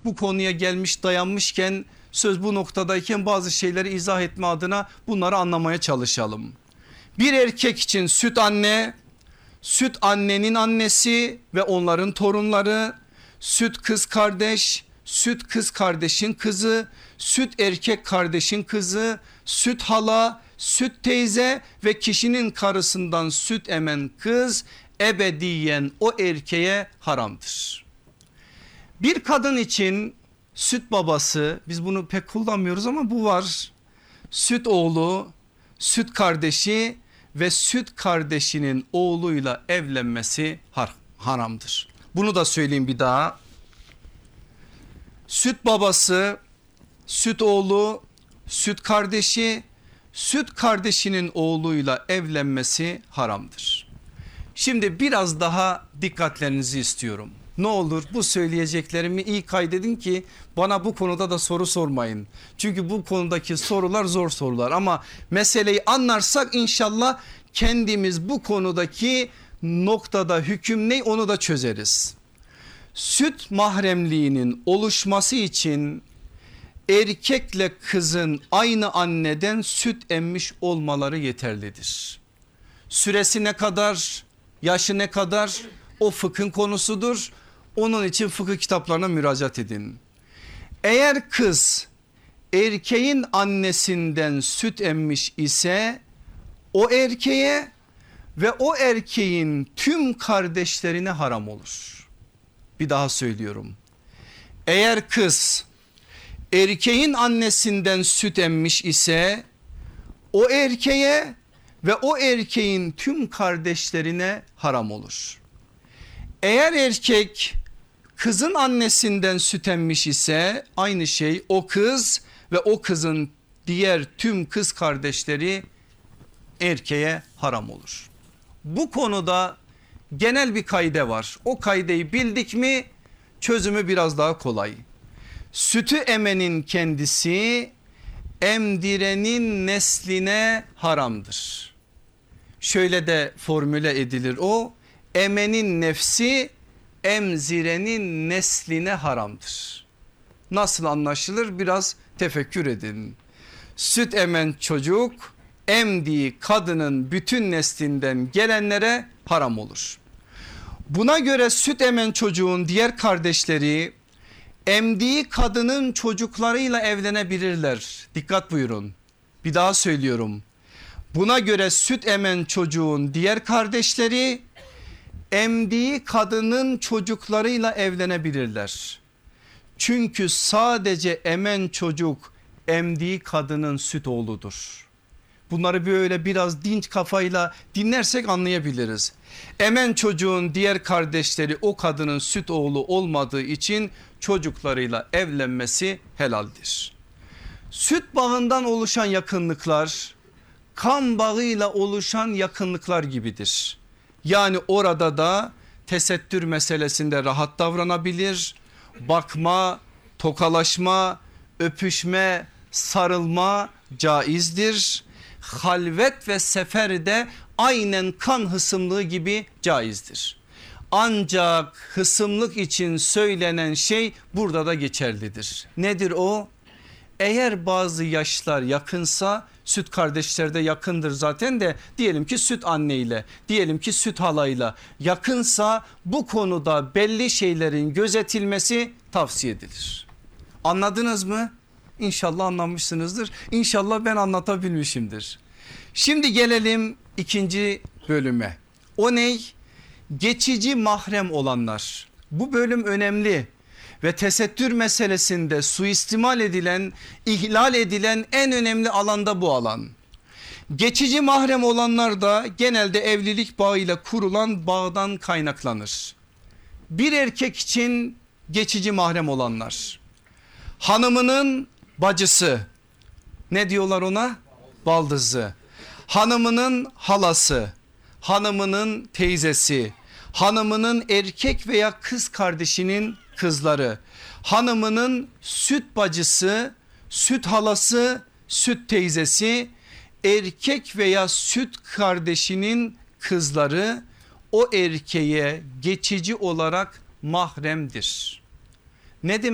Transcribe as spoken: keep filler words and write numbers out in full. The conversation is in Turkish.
bu konuya gelmiş dayanmışken, söz bu noktadayken bazı şeyleri izah etme adına bunları anlamaya çalışalım. Bir erkek için süt anne, süt annenin annesi ve onların torunları, süt kız kardeş, süt kız kardeşin kızı, süt erkek kardeşin kızı, süt hala, süt teyze ve kişinin karısından süt emen kız ebediyen o erkeğe haramdır. Bir kadın için süt babası, biz bunu pek kullanmıyoruz ama bu var. Süt oğlu, süt kardeşi ve süt kardeşinin oğluyla evlenmesi har haramdır. Bunu da söyleyeyim bir daha. Süt babası, süt oğlu, süt kardeşi, süt kardeşinin oğluyla evlenmesi haramdır. Şimdi biraz daha dikkatlerinizi istiyorum. Ne olur bu söyleyeceklerimi iyi kaydedin ki bana bu konuda da soru sormayın. Çünkü bu konudaki sorular zor sorular ama meseleyi anlarsak inşallah kendimiz bu konudaki noktada hüküm ne onu da çözeriz. Süt mahremliğinin oluşması için erkekle kızın aynı anneden süt emmiş olmaları yeterlidir. Süresi ne kadar, yaşı ne kadar o fıkhın konusudur. Onun için fıkıh kitaplarına müracaat edin. Eğer kız erkeğin annesinden süt emmiş ise o erkeğe ve o erkeğin tüm kardeşlerine haram olur. Bir daha söylüyorum. Eğer kız erkeğin annesinden süt emmiş ise o erkeğe ve o erkeğin tüm kardeşlerine haram olur. Eğer erkek kızın annesinden süt emmiş ise aynı şey o kız ve o kızın diğer tüm kız kardeşleri erkeğe haram olur. Bu konuda genel bir kaide var. O kaideyi bildik mi çözümü biraz daha kolay. Sütü emenin kendisi emdirenin nesline haramdır. Şöyle de formüle edilir o: emenin nefsi emzirenin nesline haramdır. Nasıl anlaşılır biraz tefekkür edin. Süt emen çocuk emdiği kadının bütün neslinden gelenlere haram olur. Buna göre süt emen çocuğun diğer kardeşleri emdiği kadının çocuklarıyla evlenebilirler. Dikkat buyurun. Bir daha söylüyorum. Buna göre süt emen çocuğun diğer kardeşleri emdiği kadının çocuklarıyla evlenebilirler. Çünkü sadece emen çocuk emdiği kadının süt oğludur. Bunları böyle biraz dinç kafayla dinlersek anlayabiliriz. Emen çocuğun diğer kardeşleri o kadının süt oğlu olmadığı için çocuklarıyla evlenmesi helaldir. Süt bağından oluşan yakınlıklar kan bağıyla oluşan yakınlıklar gibidir. Yani orada da tesettür meselesinde rahat davranabilir, bakma, tokalaşma, öpüşme, sarılma caizdir. Halvet ve seferde aynen kan hısımlığı gibi caizdir. Ancak hısımlık için söylenen şey burada da geçerlidir. Nedir o? Eğer bazı yaşlar yakınsa, süt kardeşler de yakındır zaten de, diyelim ki süt anneyle, diyelim ki süt halayla yakınsa bu konuda belli şeylerin gözetilmesi tavsiye edilir. Anladınız mı? İnşallah anlamışsınızdır. İnşallah ben anlatabilmişimdir. Şimdi gelelim ikinci bölüme. O ney? Geçici mahrem olanlar. Bu bölüm önemli ve tesettür meselesinde suistimal edilen, ihlal edilen en önemli alanda bu alan. Geçici mahrem olanlar da genelde evlilik bağıyla kurulan bağdan kaynaklanır. Bir erkek için geçici mahrem olanlar: hanımının bacısı, ne diyorlar ona? Baldızı. Hanımının halası, hanımının teyzesi, hanımının erkek veya kız kardeşinin kızları, hanımının süt bacısı, süt halası, süt teyzesi, erkek veya süt kardeşinin kızları o erkeğe geçici olarak mahremdir. Ne demek?